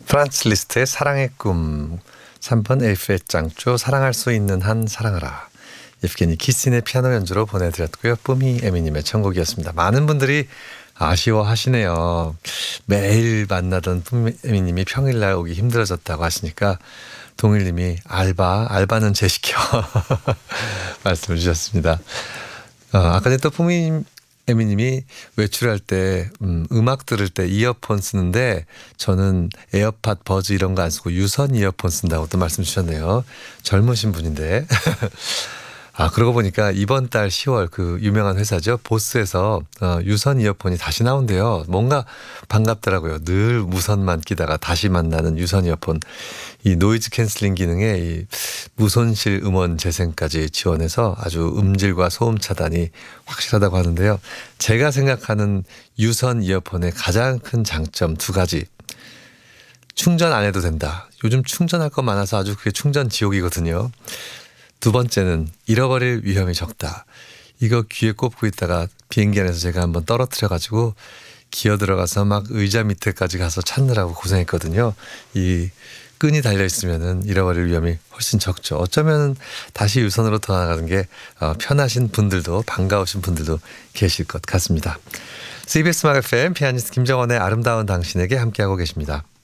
프란츠 리스트의 사랑의 꿈, 3번 에이프의 짱조 사랑할 수 있는 한 사랑하라. 예프게니 키신의 피아노 연주로 보내드렸고요. 뿜이 에미님의 천곡이었습니다. 많은 분들이 아쉬워하시네요. 매일 만나던 뿜이 에미님이 평일날 오기 힘들어졌다고 하시니까 동일님이 알바는 제시켜 말씀을 주셨습니다. 아까 전에 또 뿜이 에미님이 외출할 때 음악 들을 때 이어폰 쓰는데 저는 에어팟 버즈 이런 거 안 쓰고 유선 이어폰 쓴다고 또 말씀 주셨네요. 젊으신 분인데. 그러고 보니까 이번 달 10월 그 유명한 회사죠. 보스에서 유선 이어폰이 다시 나온대요. 뭔가 반갑더라고요. 늘 무선만 끼다가 다시 만나는 유선 이어폰. 이 노이즈 캔슬링 기능에 이 무손실 음원 재생까지 지원해서 아주 음질과 소음 차단이 확실하다고 하는데요. 제가 생각하는 유선 이어폰의 가장 큰 장점 두 가지. 충전 안 해도 된다. 요즘 충전할 거 많아서 아주 그게 충전 지옥이거든요. 두 번째는 잃어버릴 위험이 적다. 이거 귀에 꼽고 있다가 비행기 안에서 제가 한번 떨어뜨려가지고 기어 들어가서 막 의자 밑에까지 가서 찾느라고 고생했거든요. 이 끈이 달려있으면 잃어버릴 위험이 훨씬 적죠. 어쩌면 다시 유선으로 돌아가는 게 편하신 분들도 반가우신 분들도 계실 것 같습니다. CBS 음악 FM 피아니스트 김정원의 아름다운 당신에게 함께하고 계십니다.